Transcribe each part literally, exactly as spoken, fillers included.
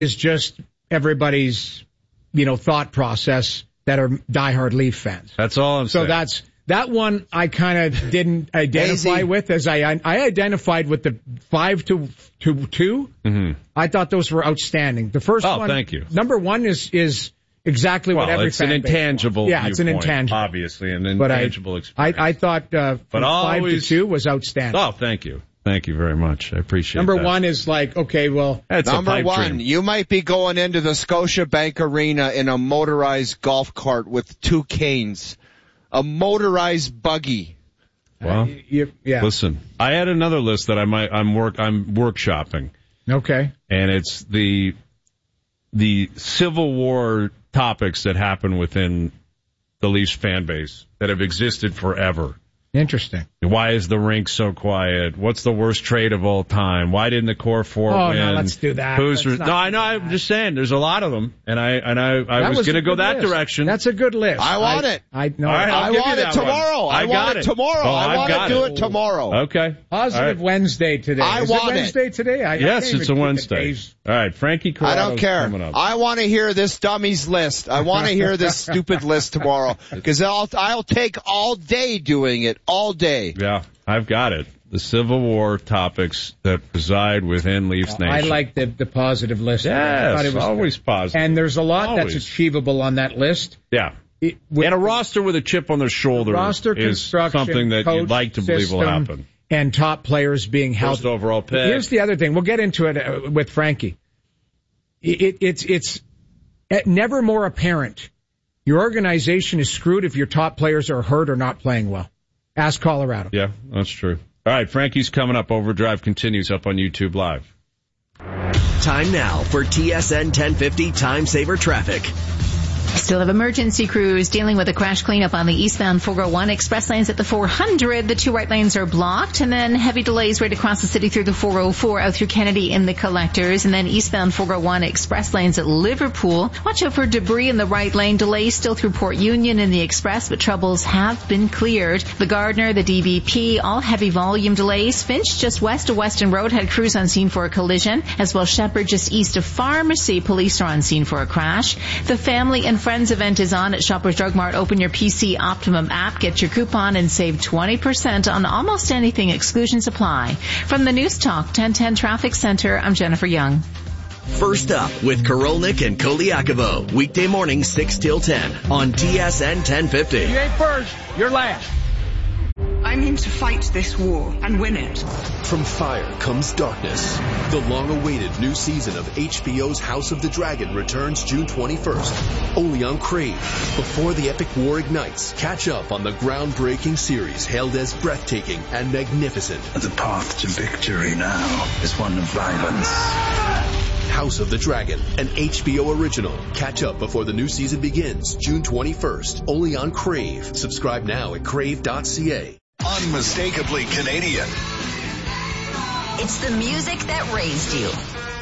is just everybody's, you know, thought process that are diehard Leaf fans. That's all I'm so saying. So that's, that one I kind of didn't identify Easy. with as I, I identified with the five to, to two. Mm-hmm. I thought those were outstanding. The first oh, one. thank you. Number one is, is exactly well, what every it's fan an intangible Yeah, it's an viewpoint, intangible. Obviously, an intangible but I, experience. I, I thought, uh, but five always, to two was outstanding. Oh, thank you. Thank you very much. I appreciate Number that. one is like, okay, well. That's Number dream. one, you might be going into the Scotiabank Arena in a motorized golf cart with two canes. A motorized buggy. Well, uh, you, yeah. Listen, I had another list that I might, I'm work, I'm workshopping. Okay. And it's the, the Civil War topics that happen within the Leafs fan base that have existed forever. Interesting. Why is the rink so quiet? What's the worst trade of all time? Why didn't the core four oh, win? No, let's do that. Who's re- no, I know. I'm just saying. There's a lot of them, and I and I, I was, was going to go that list. direction. That's a good list. I want I, it. I no. Right, I want it tomorrow. I, I want it tomorrow. Oh, I want to do it, it tomorrow. Okay. Positive right. Wednesday today. I is want it Wednesday it. today. I, yes, I it's a Wednesday. All right, Frankie Corrado's I don't care. Coming up. I want to hear this dummy's list. I want to hear this stupid list tomorrow because I'll I'll take all day doing it all day. Yeah, I've got it. The Civil War topics that reside within Leafs Nation. I like the, the positive list. Yes, I it was always positive. And there's a lot always. that's achievable on that list. Yeah. It, with, and a roster with a chip on their shoulder roster is something that you'd like to believe will happen. And top players being held. First overall pick. Here's the other thing. We'll get into it uh, with Frankie. It, it, it's it's never more apparent. Your organization is screwed if your top players are hurt or not playing well. Ask Colorado. Yeah, that's true. All right, Frankie's coming up. Overdrive continues up on YouTube Live. Time now for T S N ten fifty Time Saver Traffic. Still have emergency crews dealing with a crash cleanup on the eastbound four oh one express lanes at the four hundred. The two right lanes are blocked, and then heavy delays right across the city through the four oh four out through Kennedy in the collectors, and then eastbound four oh one express lanes at Liverpool. Watch out for debris in the right lane. Delays still through Port Union in the express, but troubles have been cleared. The Gardner, the D B P, all heavy volume delays. Finch just west of Weston Road had crews on scene for a collision, as well Shepherd just east of Pharmacy. Police are on scene for a crash. The Family and Friends event is on at Shoppers Drug Mart. Open your P C Optimum app, get your coupon, and save twenty percent on almost anything. Exclusions apply. From the News Talk ten ten Traffic Center, I'm Jennifer Young. First up with Karolnik and Koliakovo. Weekday morning six till ten on T S N ten fifty. You ain't first, you're last. I'm in to fight this war and win it. From fire comes darkness. The long-awaited new season of H B O's House of the Dragon returns June twenty-first, only on Crave. Before the epic war ignites, catch up on the groundbreaking series hailed as breathtaking and magnificent. The path to victory now is one of violence. House of the Dragon, an H B O original. Catch up before the new season begins June twenty-first, only on Crave. Subscribe now at crave dot c a. Unmistakably Canadian. It's the music that raised you.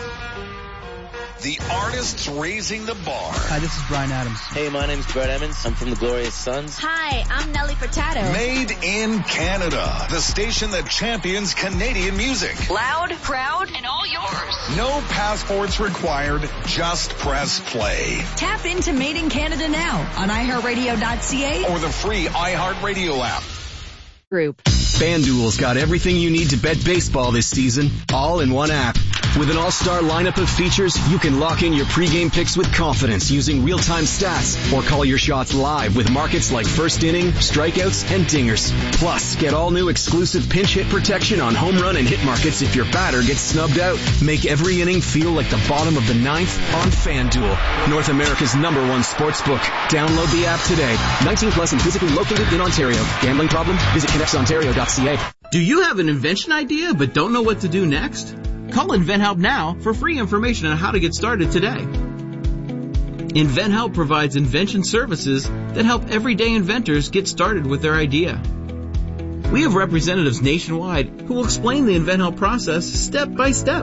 The artists raising the bar. Hi, this is Bryan Adams. Hey, my name's Brett Emmons. I'm from the Glorious Sons. Hi, I'm Nelly Furtado. Made in Canada. The station that champions Canadian music. Loud, proud, and all yours. No passports required. Just press play. Tap into Made in Canada now on i heart radio dot c a or the free iHeartRadio app. Group. FanDuel's got everything you need to bet baseball this season, all in one app. With an all-star lineup of features, you can lock in your pregame picks with confidence using real-time stats or call your shots live with markets like first inning, strikeouts, and dingers. Plus, get all new exclusive pinch hit protection on home run and hit markets if your batter gets snubbed out. Make every inning feel like the bottom of the ninth on FanDuel, North America's number one sports book. Download the app today. nineteen plus and physically located in Ontario. Gambling problem? Visit connects ontario dot c a. Do you have an invention idea but don't know what to do next? Call InventHelp now for free information on how to get started today. InventHelp provides invention services that help everyday inventors get started with their idea. We have representatives nationwide who will explain the InventHelp process step by step.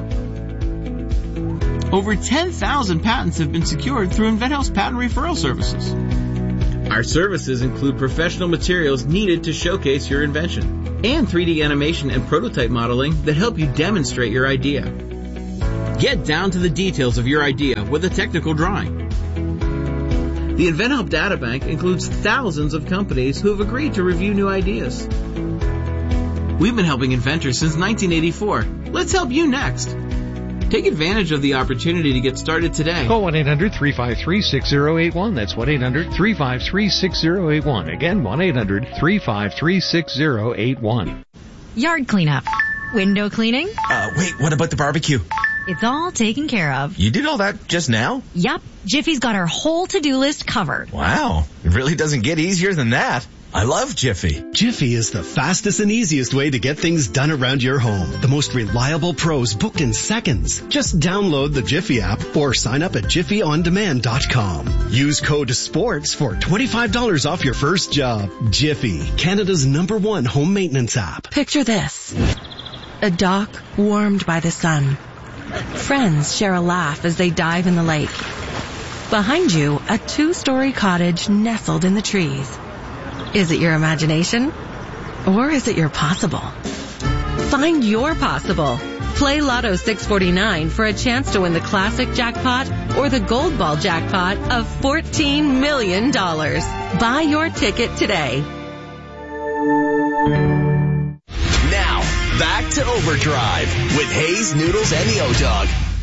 Over ten thousand patents have been secured through InventHelp's patent referral services. Our services include professional materials needed to showcase your invention and three D animation and prototype modeling that help you demonstrate your idea. Get down to the details of your idea with a technical drawing. The InventHelp Databank includes thousands of companies who have agreed to review new ideas. We've been helping inventors since nineteen eighty-four. Let's help you next. Take advantage of the opportunity to get started today. Call one eight hundred three five three six zero eight one. That's one eight hundred three five three six zero eight one. Again, one eight hundred three five three six zero eight one. Yard cleanup. Window cleaning. Uh, wait, what about the barbecue? It's all taken care of. You did all that just now? Yup. Jiffy's got our whole to-do list covered. Wow. It really doesn't get easier than that. I love Jiffy. Jiffy is the fastest and easiest way to get things done around your home. The most reliable pros booked in seconds. Just download the Jiffy app or sign up at jiffy on demand dot com. Use code SPORTS for twenty-five dollars off your first job. Jiffy, Canada's number one home maintenance app. Picture this. A dock warmed by the sun. Friends share a laugh as they dive in the lake. Behind you, a two-story cottage nestled in the trees. Is it your imagination? Or is it your possible? Find your possible. Play Lotto six forty-nine for a chance to win the classic jackpot or the gold ball jackpot of fourteen million dollars. Buy your ticket today. Now, back to Overdrive with Hayes, Noodles, and the O-Dog.